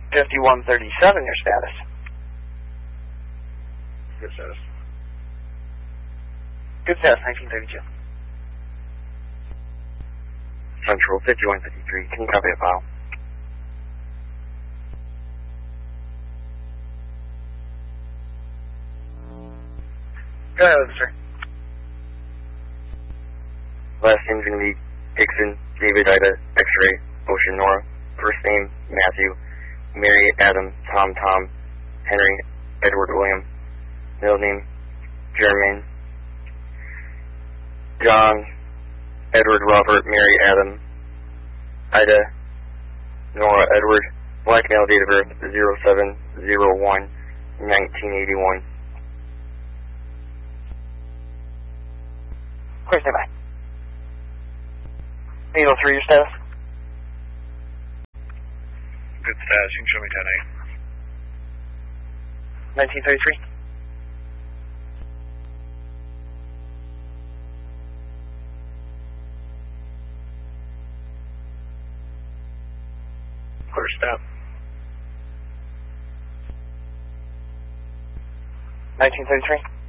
5137, your status. Good status. Good status, 1932. Central 5153, can you copy a file? Go ahead, sir. Last name's going to be Dixon, David, Ida, X-ray, Ocean, Nora. First name, Matthew. Mary, Adam, Tom, Henry, Edward, William. Middle name, Jermaine. John, Edward, Robert, Mary, Adam, Ida, Nora, Edward. Black male, date of birth 07/01/1981. Clear, stand by. 803, your status. Good status. You can show me 10-8. 1933. Clear step. 1933.